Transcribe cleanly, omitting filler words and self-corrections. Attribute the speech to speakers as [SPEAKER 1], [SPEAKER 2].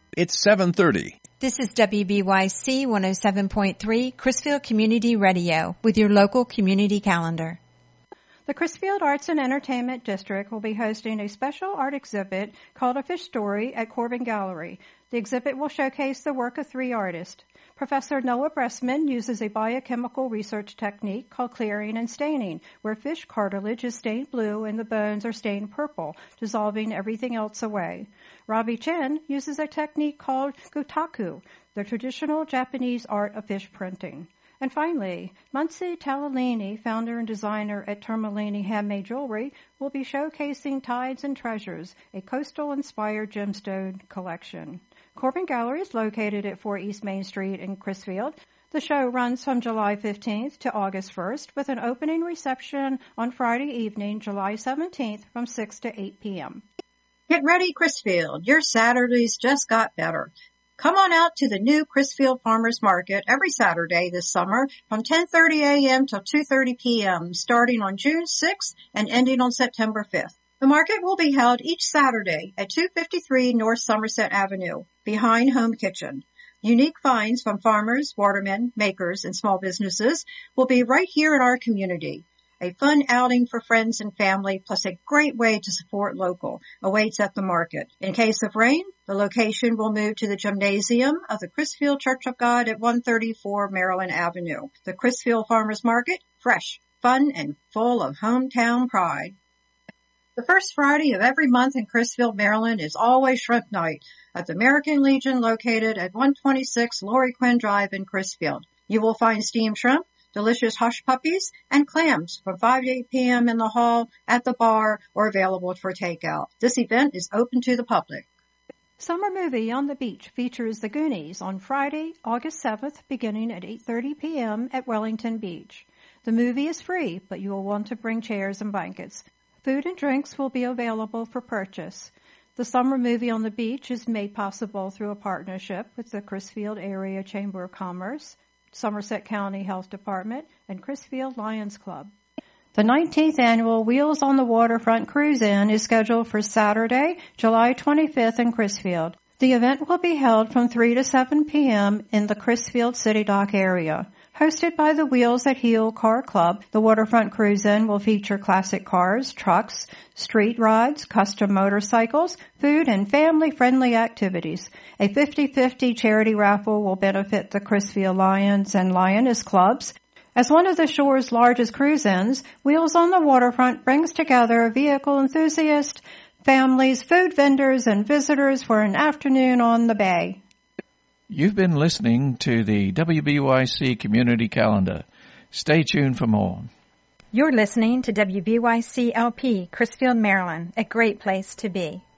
[SPEAKER 1] It's 7:30.
[SPEAKER 2] This is WBYC 107.3 Crisfield Community Radio with your local community calendar.
[SPEAKER 3] The Crisfield Arts and Entertainment District will be hosting a special art exhibit called A Fish Story at Corbin Gallery. The exhibit will showcase the work of 3 artists. Professor Noah Bressman uses a biochemical research technique called clearing and staining, where fish cartilage is stained blue and the bones are stained purple, dissolving everything else away. Robbie Chen uses a technique called gutaku, the traditional Japanese art of fish printing. And finally, Muncie Talalini, founder and designer at Termalini Handmade Jewelry, will be showcasing Tides and Treasures, a coastal-inspired gemstone collection. Corbin Gallery is located at 4 East Main Street in Crisfield. The show runs from July 15th to August 1st with an opening reception on Friday evening, July 17th from 6 to 8 p.m.
[SPEAKER 4] Get ready, Crisfield. Your Saturdays just got better. Come on out to the new Crisfield Farmers Market every Saturday this summer from 10:30 a.m. till 2:30 p.m., starting on June 6th and ending on September 5th. The market will be held each Saturday at 253 North Somerset Avenue, behind Home Kitchen. Unique finds from farmers, watermen, makers, and small businesses will be right here in our community. A fun outing for friends and family, plus a great way to support local, awaits at the market. In case of rain, the location will move to the gymnasium of the Crisfield Church of God at 134 Maryland Avenue. The Crisfield Farmers Market, fresh, fun, and full of hometown pride. The first Friday of every month in Crisfield, Maryland is always Shrimp Night at the American Legion located at 126 Laurie Quinn Drive in Crisfield. You will find steamed shrimp, delicious hush puppies, and clams from 5 to 8 p.m. in the hall, at the bar, or available for takeout. This event is open to the public.
[SPEAKER 3] Summer Movie on the Beach features The Goonies on Friday, August 7th, beginning at 8:30 p.m. at Wellington Beach. The movie is free, but you will want to bring chairs and blankets. Food and drinks will be available for purchase. The Summer Movie on the Beach is made possible through a partnership with the Crisfield Area Chamber of Commerce, Somerset County Health Department, and Crisfield Lions Club. The 19th annual Wheels on the Waterfront Cruise-In is scheduled for Saturday, July 25th in Crisfield. The event will be held from 3 to 7 p.m. in the Crisfield City Dock area. Hosted by the Wheels at Heel Car Club, the Waterfront Cruise-In will feature classic cars, trucks, street rides, custom motorcycles, food, and family-friendly activities. A 50-50 charity raffle will benefit the Crisfield Lions and Lioness Clubs. As one of the shore's largest cruise-ins, Wheels on the Waterfront brings together vehicle enthusiasts, families, food vendors, and visitors for an afternoon on the bay.
[SPEAKER 1] You've been listening to the WBYC Community Calendar. Stay tuned for more.
[SPEAKER 2] You're listening to WBYC LP, Crisfield, Maryland, a great place to be.